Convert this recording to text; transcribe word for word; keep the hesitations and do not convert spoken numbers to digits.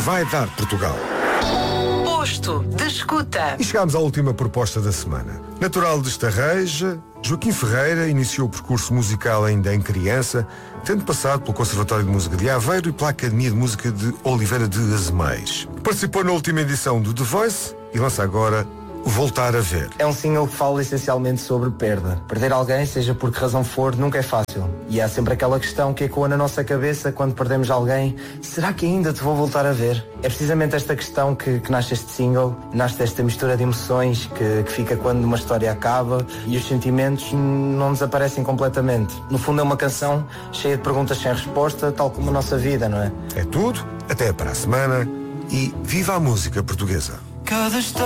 vai dar Portugal. Posto de escuta. E chegámos à última proposta da semana. Natural de Estarreja, Joaquim Ferreira iniciou o percurso musical ainda em criança, tendo passado pelo Conservatório de Música de Aveiro e pela Academia de Música de Oliveira de Azeméis. Participou na última edição do The Voice e lança agora Voltar a Ver. É um single que fala essencialmente sobre perda. Perder alguém, seja por que razão for, nunca é fácil. E há sempre aquela questão que ecoa na nossa cabeça quando perdemos alguém: será que ainda te vou voltar a ver? É precisamente esta questão que, que nasce este single, nasce esta mistura de emoções que, que fica quando uma história acaba e os sentimentos não desaparecem completamente. No fundo é uma canção cheia de perguntas sem resposta, tal como a nossa vida, não é? É tudo, até para a semana e viva a música portuguesa. Cada